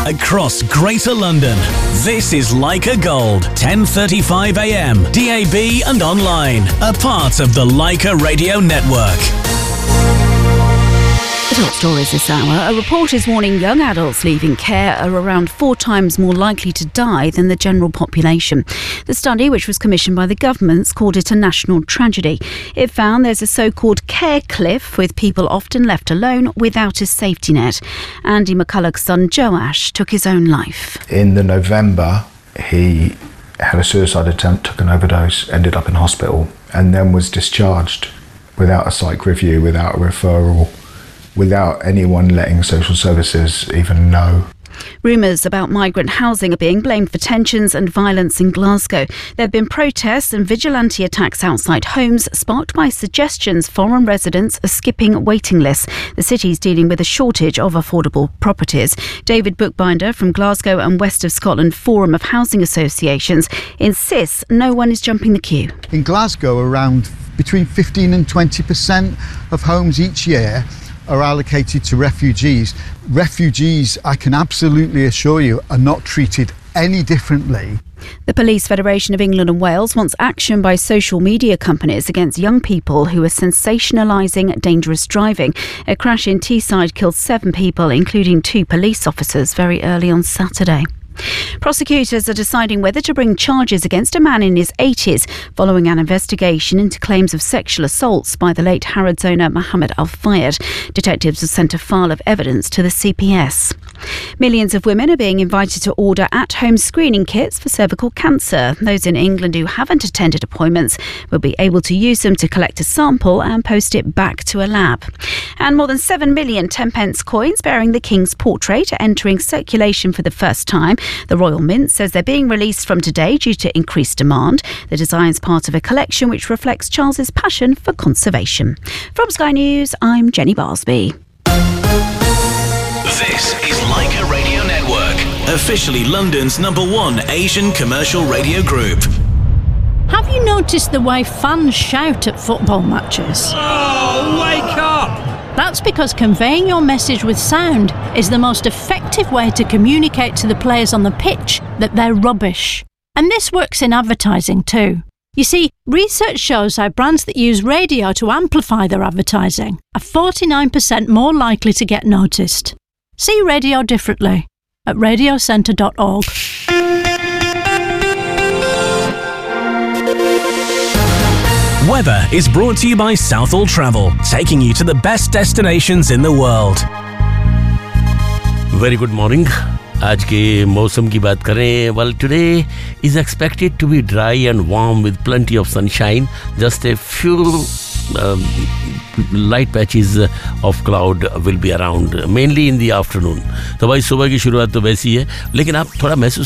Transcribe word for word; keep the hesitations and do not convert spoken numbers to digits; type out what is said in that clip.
across Greater London. This is Leica Gold, ten thirty-five a m, D A B and online, a part of the Leica Radio Network. The top stories this hour. A report is warning young adults leaving care are around four times more likely to die than the general population. The study, which was commissioned by the government, called it a national tragedy. It found there's a so-called care cliff, with people often left alone without a safety net. Andy McCulloch's son Joash took his own life. In the November, he had a suicide attempt, took an overdose, ended up in hospital, and then was discharged without a psych review, without a referral, without anyone letting social services even know. Rumours about migrant housing are being blamed for tensions and violence in Glasgow. There have been protests and vigilante attacks outside homes, sparked by suggestions foreign residents are skipping waiting lists. The city's dealing with a shortage of affordable properties. David Bookbinder from Glasgow and West of Scotland Forum of Housing Associations insists no one is jumping the queue. In Glasgow, around between fifteen and twenty percent of homes each year are allocated to refugees. Refugees, I can absolutely assure you, are not treated any differently. The Police Federation of England and Wales wants action by social media companies against young people who are sensationalising dangerous driving. A crash in Teesside killed seven people, including two police officers, very early on Saturday. Prosecutors are deciding whether to bring charges against a man in his eighties following an investigation into claims of sexual assaults by the late Harrods owner Mohammed Al-Fayed. Detectives have sent a file of evidence to the C P S. Millions of women are being invited to order at-home screening kits for cervical cancer. Those in England who haven't attended appointments will be able to use them to collect a sample and post it back to a lab. And more than seven million ten-pence coins bearing the King's portrait are entering circulation for the first time. The Royal Mint says they're being released from today due to increased demand. The design's part of a collection which reflects Charles's passion for conservation. From Sky News, I'm Jenny Barsby. This is Leica Radio Network, officially London's number one Asian commercial radio group. Have you noticed the way fans shout at football matches? Oh, wake up! That's because conveying your message with sound is the most effective way to communicate to the players on the pitch that they're rubbish. And this works in advertising too. You see, research shows how brands that use radio to amplify their advertising are forty-nine percent more likely to get noticed. See radio differently at radio centre dot org. Weather is brought to you by Southall Travel, taking you to the best destinations in the world. Very good morning. आज के मौसम की बात करें. Well, today is expected to be dry and warm with plenty of sunshine. Just a few um, light patches of cloud will be around, mainly in the afternoon. तो भाई सुबह की शुरुआत तो वैसी है, लेकिन आप थोड़ा महसूस